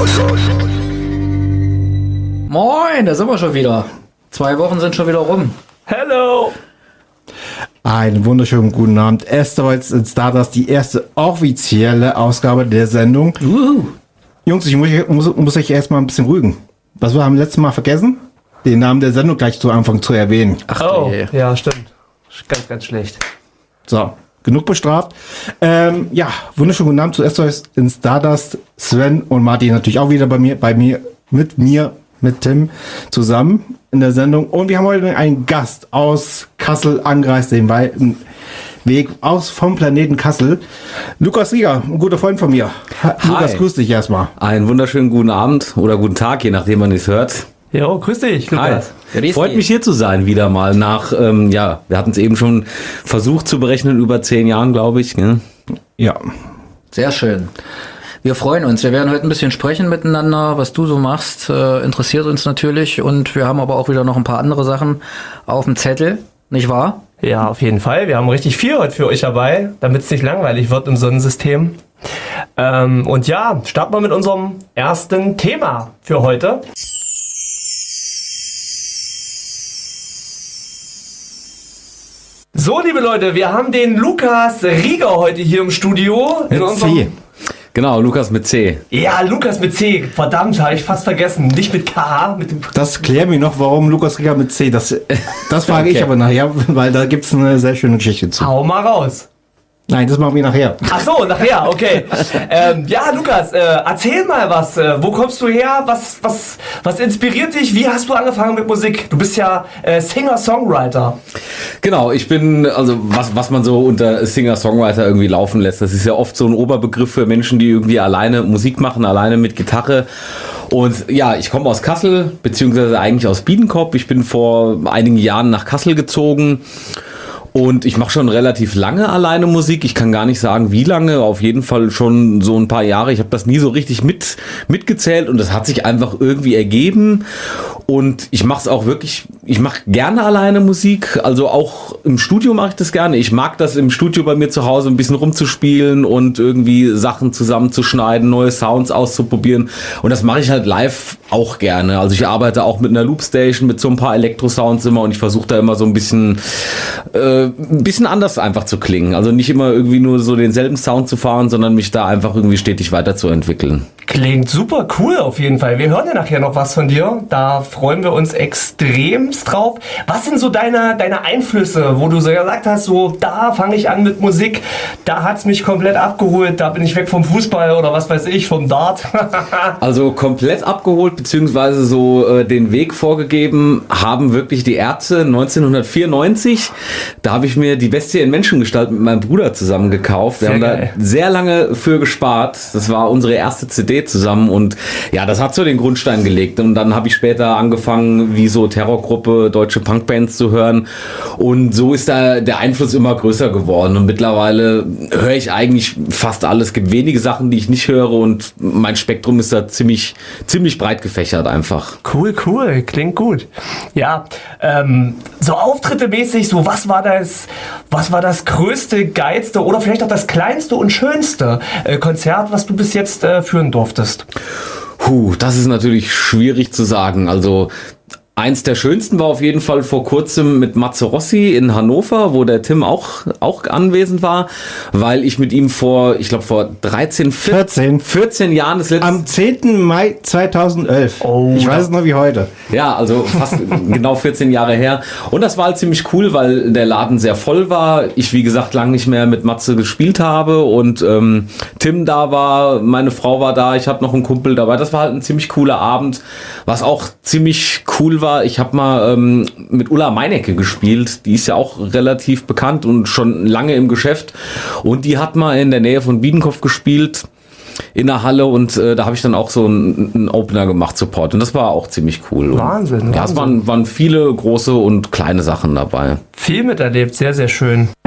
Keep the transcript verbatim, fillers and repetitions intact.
Moin, da sind wir schon wieder. Zwei Wochen sind schon wieder rum. Hello! Einen wunderschönen guten Abend. Erstmals in Stardust die erste offizielle Ausgabe der Sendung. Uhu. Jungs, ich muss, muss, muss euch erstmal ein bisschen rügen. Was wir haben letztes Mal vergessen? Den Namen der Sendung gleich zu Anfang zu erwähnen. Ach, Oh, ey. ja, stimmt. Ganz, ganz schlecht. So, genug bestraft. Ähm, ja, wunderschönen guten Abend zu Erstmals in Stardust. Sven und Martin natürlich auch wieder bei mir, bei mir, mit mir, mit Tim zusammen in der Sendung. Und wir haben heute einen Gast aus Kassel angereist, den weiten Weg aus vom Planeten Kassel. Lukas Rieger, ein guter Freund von mir. Ha, Lukas, grüß dich erstmal. Einen wunderschönen guten Abend oder guten Tag, je nachdem man es hört. Jo, grüß dich, Lukas. Hi. Freut mich hier zu sein wieder mal nach, ähm, ja, wir hatten es eben schon versucht zu berechnen, über zehn Jahren, glaube ich. Ne? Ja. Sehr schön. Wir freuen uns. Wir werden heute ein bisschen sprechen miteinander, was du so machst. Äh, interessiert uns natürlich. Und wir haben aber auch wieder noch ein paar andere Sachen auf dem Zettel. Nicht wahr? Ja, auf jeden Fall. Wir haben richtig viel heute für euch dabei, damit es nicht langweilig wird im Sonnensystem. Ähm, und ja, starten wir mit unserem ersten Thema für heute. So, liebe Leute, wir haben den Lukas Rieger heute hier im Studio. Mit C. Genau, Lukas mit C. Ja, Lukas mit C. Verdammt, habe ich fast vergessen. Nicht mit K, mit dem... Das klär mir noch, warum Lukas Rieger mit C. Das, das frage Okay. ich aber nachher, weil da gibt es eine sehr schöne Geschichte zu. Hau mal raus. Nein, das machen wir nachher. Ach so, nachher, okay. ähm, ja, Lukas, äh, erzähl mal was. Äh, wo kommst du her? Was, was, was inspiriert dich? Wie hast du angefangen mit Musik? Du bist ja äh, Singer-Songwriter. Genau, ich bin, also was, was man so unter Singer-Songwriter irgendwie laufen lässt, das ist ja oft so ein Oberbegriff für Menschen, die irgendwie alleine Musik machen, alleine mit Gitarre. Und ja, ich komme aus Kassel, beziehungsweise eigentlich aus Biedenkopf. Ich bin vor einigen Jahren nach Kassel gezogen. Und ich mache schon relativ lange alleine Musik. Ich kann gar nicht sagen, wie lange. Auf jeden Fall schon so ein paar Jahre. Ich habe das nie so richtig mit mitgezählt und das hat sich einfach irgendwie ergeben. Und ich mache es auch wirklich, ich mache gerne alleine Musik. Also auch im Studio mache ich das gerne. Ich mag das im Studio bei mir zu Hause ein bisschen rumzuspielen und irgendwie Sachen zusammenzuschneiden, neue Sounds auszuprobieren. Und das mache ich halt live auch gerne. Also ich arbeite auch mit einer Loopstation, mit so ein paar Elektro-Sounds immer und ich versuche da immer so ein bisschen... Äh, ein bisschen anders einfach zu klingen. Also nicht immer irgendwie nur so denselben Sound zu fahren, sondern mich da einfach irgendwie stetig weiterzuentwickeln. Klingt super cool auf jeden Fall. Wir hören ja nachher noch was von dir. Da freuen wir uns extremst drauf. Was sind so deine, deine Einflüsse, wo du so gesagt hast, so da fange ich an mit Musik, da hat's mich komplett abgeholt, da bin ich weg vom Fußball oder was weiß ich, vom Dart. Also komplett abgeholt, beziehungsweise so äh, den Weg vorgegeben haben wirklich die Ärzte neunzehnhundertvierundneunzig. Da habe ich mir die Bestie in Menschengestalt mit meinem Bruder zusammen gekauft. Wir Sehr haben geil. da sehr lange für gespart. Das war unsere erste C D zusammen und ja, das hat so den Grundstein gelegt. Und dann habe ich später angefangen, wie so Terrorgruppe, deutsche Punkbands zu hören. Und so ist da der Einfluss immer größer geworden. Und mittlerweile höre ich eigentlich fast alles. Es gibt wenige Sachen, die ich nicht höre und mein Spektrum ist da ziemlich, ziemlich breit gefächert einfach. Cool, cool, klingt gut. Ja, ähm, so Auftritte mäßig, so was war das, was war das größte, geilste oder vielleicht auch das kleinste und schönste äh, Konzert, was du bis jetzt äh, führen durftest? Puh, das ist natürlich schwierig zu sagen. Also eins der schönsten war auf jeden Fall vor kurzem mit Matze Rossi in Hannover, wo der Tim auch, auch anwesend war, weil ich mit ihm vor, ich glaube vor dreizehn, vierzehn. vierzehn Jahren das letzte... Am zehnten Mai zweitausendelf. Oh, ich ja. weiß es noch wie heute. Ja, also fast genau vierzehn Jahre her. Und das war halt ziemlich cool, weil der Laden sehr voll war. Ich, wie gesagt, lange nicht mehr mit Matze gespielt habe und ähm, Tim da war, meine Frau war da, ich hatte noch einen Kumpel dabei. Das war halt ein ziemlich cooler Abend. Was auch ziemlich cool war, ich habe mal ähm, mit Ulla Meinecke gespielt. Die ist ja auch relativ bekannt und schon lange im Geschäft. Und die hat mal in der Nähe von Biedenkopf gespielt. In der Halle und äh, da habe ich dann auch so einen, einen Opener gemacht, Support und das war auch ziemlich cool. Wahnsinn, Und, ja, es Wahnsinn. waren, waren viele große und kleine Sachen dabei. Viel miterlebt, sehr, sehr schön.